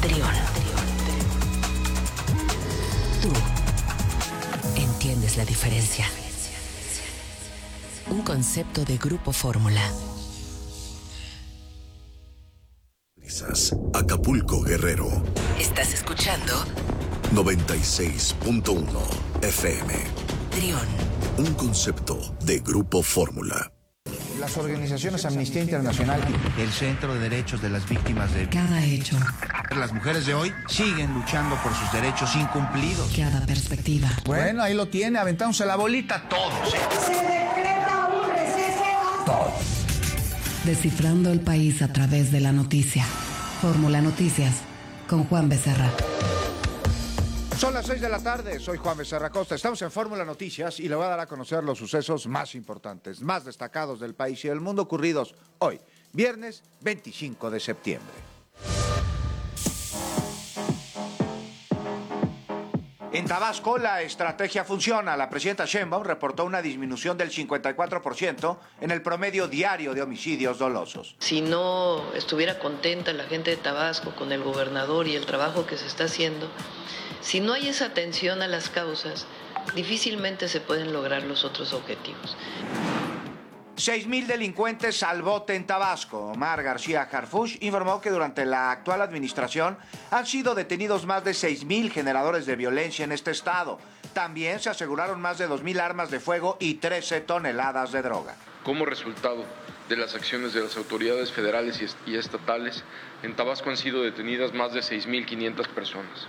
Trión. Tú entiendes la diferencia. Un concepto de Grupo Fórmula. Acapulco, Guerrero. Estás escuchando 96.1 FM. Trión. Un concepto de Grupo Fórmula. Las organizaciones Amnistía Internacional y el Centro de Derechos de las Víctimas de... Cada hecho. Las mujeres de hoy siguen luchando por sus derechos incumplidos. Cada perspectiva. Bueno, ahí lo tiene, aventándose la bolita todos. Se decreta un receso. Todos. Descifrando el país a través de la noticia. Fórmula Noticias, con Juan Becerra. Son las 6 de la tarde, soy Juan Becerra Costa. Estamos en Fórmula Noticias y le voy a dar a conocer los sucesos más importantes, más destacados del país y del mundo ocurridos hoy, viernes 25 de septiembre. En Tabasco, la estrategia funciona. La presidenta Sheinbaum reportó una disminución del 54% en el promedio diario de homicidios dolosos. Si no estuviera contenta la gente de Tabasco con el gobernador y el trabajo que se está haciendo, si no hay esa atención a las causas, difícilmente se pueden lograr los otros objetivos. 6,000 delincuentes al bote en Tabasco. Omar García Harfuch informó que durante la actual administración han sido detenidos más de 6,000 generadores de violencia en este estado. También se aseguraron más de 2,000 armas de fuego y 13 toneladas de droga. Como resultado de las acciones de las autoridades federales y estatales, en Tabasco han sido detenidas más de 6,500 personas.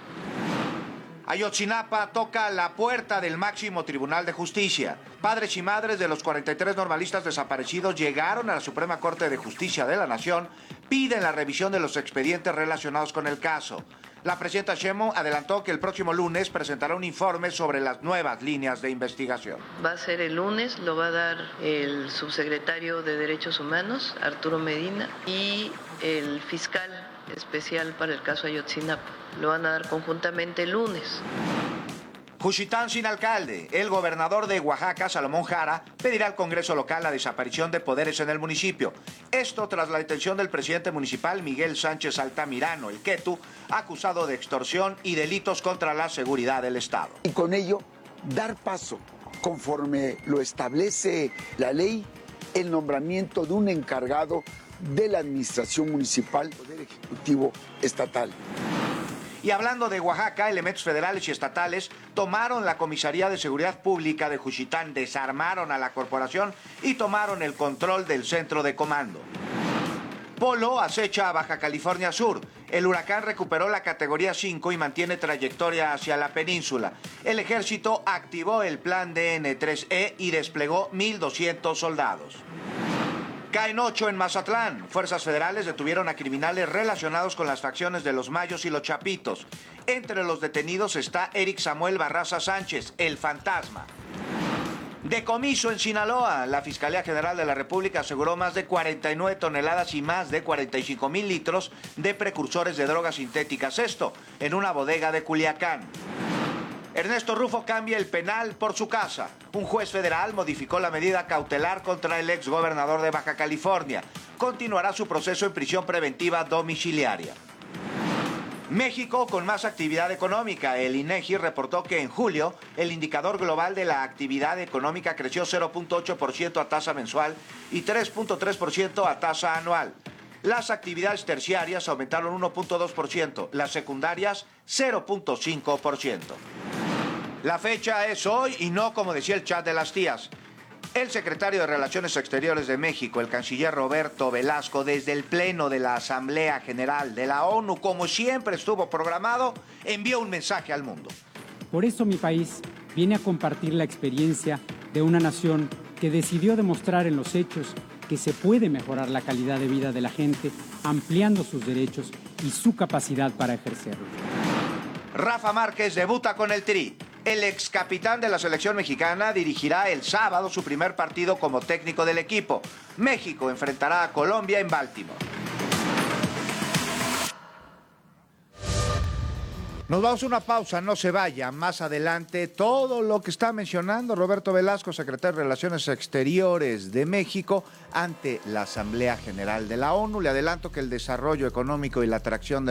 Ayotzinapa toca la puerta del máximo tribunal de justicia. Padres y madres de los 43 normalistas desaparecidos llegaron a la Suprema Corte de Justicia de la Nación, piden la revisión de los expedientes relacionados con el caso. La presidenta Sheinbaum adelantó que el próximo lunes presentará un informe sobre las nuevas líneas de investigación. Va a ser el lunes, lo va a dar el subsecretario de Derechos Humanos, Arturo Medina, y el fiscal especial para el caso Ayotzinapa. Lo van a dar conjuntamente el lunes. Juchitán sin alcalde. El gobernador de Oaxaca, Salomón Jara, pedirá al Congreso local la desaparición de poderes en el municipio. Esto tras la detención del presidente municipal Miguel Sánchez Altamirano, el Quetu, acusado de extorsión y delitos contra la seguridad del Estado. Y con ello, dar paso, conforme lo establece la ley, el nombramiento de un encargado de la administración municipal, Poder Ejecutivo Estatal. Y hablando de Oaxaca, elementos federales y estatales tomaron la Comisaría de Seguridad Pública de Juchitán, desarmaron a la corporación y tomaron el control del centro de comando. Polo acecha a Baja California Sur. El huracán recuperó la categoría 5 y mantiene trayectoria hacia la península. El ejército activó el plan DN3E y desplegó 1,200 soldados. Caen 8 en Mazatlán. Fuerzas federales detuvieron a criminales relacionados con las facciones de los Mayos y los Chapitos. Entre los detenidos está Eric Samuel Barraza Sánchez, el fantasma. Decomiso en Sinaloa. La Fiscalía General de la República aseguró más de 49 toneladas y más de 45,000 litros de precursores de drogas sintéticas. Esto en una bodega de Culiacán. Ernesto Rufo cambia el penal por su casa. Un juez federal modificó la medida cautelar contra el exgobernador de Baja California. Continuará su proceso en prisión preventiva domiciliaria. México con más actividad económica. El INEGI reportó que en julio el indicador global de la actividad económica creció 0.8% a tasa mensual y 3.3% a tasa anual. Las actividades terciarias aumentaron 1.2%, las secundarias 0.5%. La fecha es hoy y no como decía el chat de las tías. El secretario de Relaciones Exteriores de México, el canciller Roberto Velasco, desde el pleno de la Asamblea General de la ONU, como siempre estuvo programado, envió un mensaje al mundo. Por eso mi país viene a compartir la experiencia de una nación que decidió demostrar en los hechos que se puede mejorar la calidad de vida de la gente, ampliando sus derechos y su capacidad para ejercerlo. Rafa Márquez debuta con el Tri. El ex capitán de la selección mexicana dirigirá el sábado su primer partido como técnico del equipo. México enfrentará a Colombia en Baltimore. Nos vamos a una pausa, no se vaya. Más adelante, todo lo que está mencionando Roberto Velasco, secretario de Relaciones Exteriores de México, ante la Asamblea General de la ONU. Le adelanto que el desarrollo económico y la atracción de